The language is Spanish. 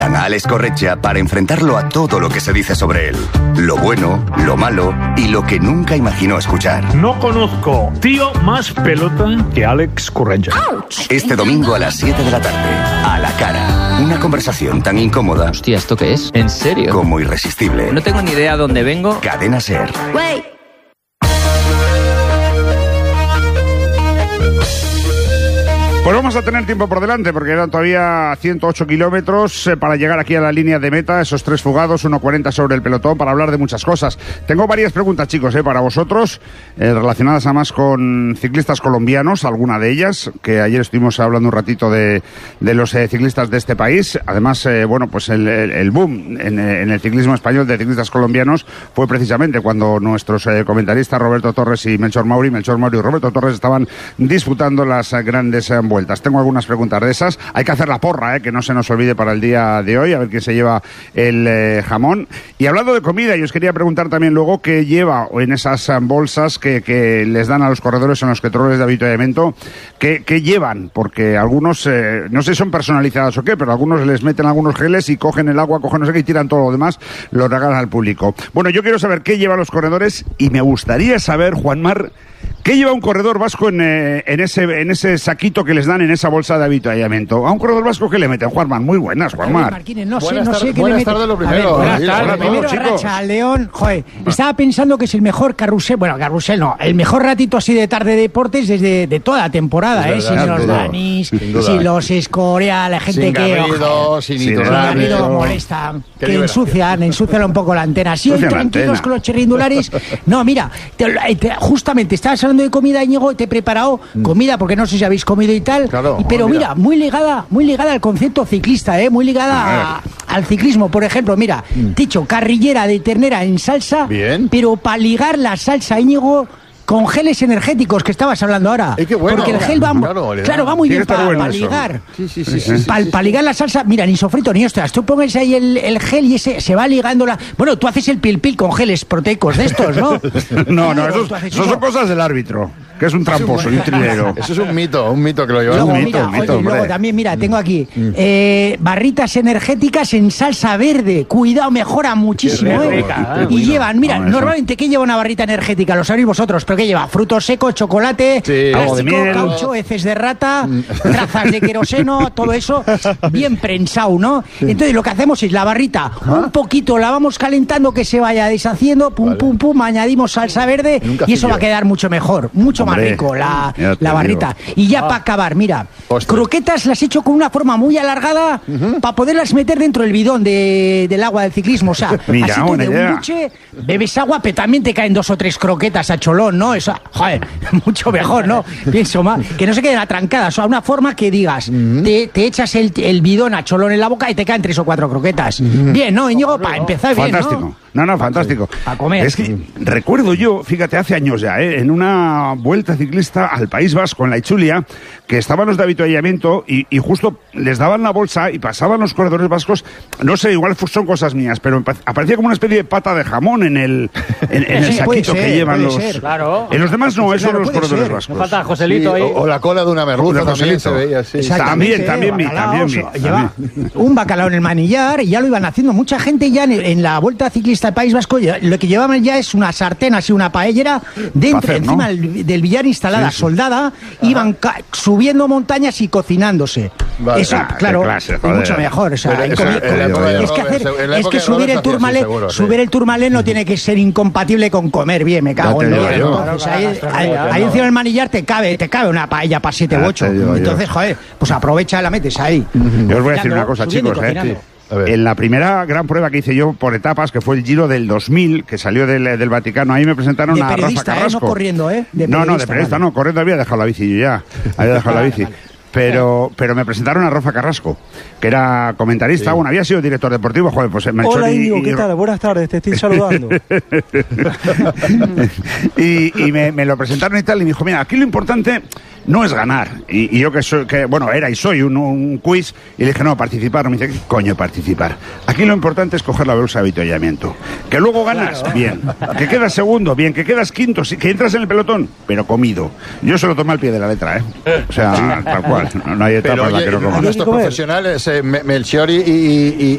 A Alex Corretja para enfrentarlo a todo lo que se dice sobre él. Lo bueno, lo malo y lo que nunca imaginó escuchar. No conozco tío más pelota que Alex Corretja. Este domingo a las 7 de la tarde, A la Cara. Una conversación tan incómoda. Hostia, ¿esto qué es? ¿En serio? Como irresistible. No tengo ni idea dónde vengo. Cadena SER. Wait. Pues vamos a tener tiempo por delante porque eran todavía 108 kilómetros para llegar aquí a la línea de meta, esos 3 fugados, 1:40 sobre el pelotón, para hablar de muchas cosas. Tengo varias preguntas, chicos, para vosotros, relacionadas además con ciclistas colombianos, alguna de ellas, que ayer estuvimos hablando un ratito de los ciclistas de este país. Además, bueno, pues el boom en el ciclismo español de ciclistas colombianos fue precisamente cuando nuestros comentaristas Roberto Torres y Melchor Mauri y Roberto Torres estaban disputando las grandes vueltas. Tengo algunas preguntas de esas. Hay que hacer la porra, que no se nos olvide para el día de hoy, a ver quién se lleva el jamón. Y hablando de comida, yo os quería preguntar también luego qué lleva en esas bolsas que les dan a los corredores en los controles de avituallamiento, qué llevan, porque algunos, no sé si son personalizadas o qué, pero algunos les meten algunos geles y cogen el agua, cogen no sé qué y tiran todo lo demás, lo regalan al público. Bueno, yo quiero saber qué llevan los corredores y me gustaría saber, Juanmar, ¿qué lleva un corredor vasco en ese saquito que les dan en esa bolsa de avituallamiento? ¿A un corredor vasco qué le meten, Juanmar? Muy buenas, Juanmar. Martínez, no sé qué le buenas meten. tardes, lo primero. Buenas tardes, primero, chicos. Racha, León. Joder, estaba pensando que es el mejor carrusel, no, el mejor ratito así de tarde de deportes desde de toda la temporada, Es sin verdad, los Danis, sin los Escoria, la gente sin que... Garrido, sin Garrido molestan, Qué que ensucian un poco la antena. Sí, hoy Ensucian la tranquilos antena. con los chirrindulares. No, mira, justamente estabas hablando de comida, Íñigo, te he preparado comida, porque no sé si habéis comido y tal, Claro, pero mira. muy ligada al concepto ciclista, muy ligada al ciclismo. Por ejemplo, mira, dicho carrillera de ternera en salsa, Bien. pero para ligar la salsa, Íñigo, con geles energéticos que estabas hablando ahora. Qué bueno. Porque el gel va, Claro, va muy Tiene bien que estar para bueno eso. ligar. Sí. Para ligar la salsa, mira, ni sofrito ni ostras. Tú pones ahí el gel y ese se va ligando la... Bueno, tú haces el pil con geles proteicos de estos, ¿no? No, Claro, esos tú haces son eso. cosas del árbitro, que es un tramposo y un trilero. Eso es un mito que lo llevamos. Luego, un mira, mito, oye, luego hombre. también, mira, tengo aquí barritas energéticas en salsa verde. Cuidado, mejora muchísimo, Qué rica, Y llevan, mira, No, eso. normalmente, ¿qué lleva una barrita energética? Lo sabéis vosotros, pero ¿qué lleva? Frutos secos, chocolate, Sí. Algo de plástico, miel. caucho, heces de rata, trazas de queroseno, todo eso bien prensado, ¿no? Entonces lo que hacemos es la barrita, un poquito la vamos calentando que se vaya deshaciendo, pum, añadimos salsa verde Un y eso cafillo. va a quedar mucho mejor, mucho más Hombre, rico ya te la barrita. digo. Y ya para acabar, mira, Ostras. croquetas las he hecho con una forma muy alargada para poderlas meter dentro del bidón del agua del ciclismo. O sea, Mira, así tú buena de un idea. duche bebes agua, pero también te caen 2 o 3 croquetas a cholón, ¿no? Eso, joder, mucho mejor, ¿no? Pienso más, que no se queden atrancadas, o sea, una forma que digas, te echas el bidón a cholón en la boca y te caen 3 o 4 croquetas. Bien, ¿no, Íñigo? Para empezar bien, Fantástico. ¿no? No, fantástico. A comer. Es que recuerdo yo, fíjate, hace años ya, en una vuelta ciclista al País Vasco, en la Itzulia, que estaban los de avituallamiento y justo les daban la bolsa y pasaban los corredores vascos, no sé, igual son cosas mías, pero aparecía como una especie de pata de jamón en el Sí, saquito puede que ser, llevan puede los... ser. Claro. En los demás no, eso Claro, son los puede corredores ser. vascos. No falta Sí, Joselito ahí. o la cola de una merluza De también Joselito. se veía así. Exactamente, También vi. Lleva un bacalao en el manillar y ya lo iban haciendo. Mucha gente ya en la Vuelta Ciclista del País Vasco, lo que llevaban ya es una sartén, así una paellera, dentro, Pa' hacer, encima ¿no? del billar instalada, soldada, iban subiendo montañas y cocinándose. Vale. Eso, Ah, claro, qué clase, es joder. mucho mejor. O sea, Pero eso, en la época de es que, Robert, en la época de subir Robert el hacía así, Tourmalet, seguro, sí. subir el Tourmalet no tiene que ser incompatible con comer bien, me cago Ya en te digo Dios. yo. Entonces, ahí Claro. encima del manillar te cabe una paella para 7 u Ya 8. te digo yo. Entonces, joder, pues aprovecha y la metes ahí. Yo os voy a decir una cosa, Subiendo y chicos. cocinando. A ver. En la primera gran prueba que hice yo por etapas, que fue el Giro del 2000, que salió del Vaticano, ahí me presentaron De a Rafa periodista, Carrasco. no corriendo, ¿eh? De No, de periodista, periodista vale. no, corriendo había dejado la bici yo ya. Había dejado la bici. Pero me presentaron a Rafa Carrasco, que era comentarista, bueno, había sido director deportivo, joder, pues Melchor Hola, y- Íñigo, y- ¿qué tal? Buenas tardes, te estoy saludando. y me lo presentaron y tal, y me dijo, mira, aquí lo importante no es ganar. Y yo que soy, era y soy un quiz, y le dije, no, participar. Me dice, ¿qué coño participar? Aquí lo importante es coger la bolsa de avituallamiento. Que luego ganas, bien. Que quedas segundo, bien. Que quedas quinto, que entras en el pelotón, pero comido. Yo se lo tomé al pie de la letra, ¿eh? O sea, tal cual. No hay etapa en la que no comas. Nuestros profesionales, Melchior